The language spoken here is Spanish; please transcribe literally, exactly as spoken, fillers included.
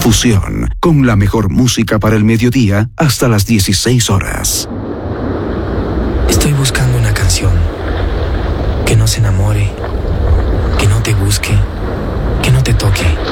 Fusión, con la mejor música para el mediodía hasta las dieciséis horas. Estoy buscando una canción que no se enamore, que no te busque, que no te toque.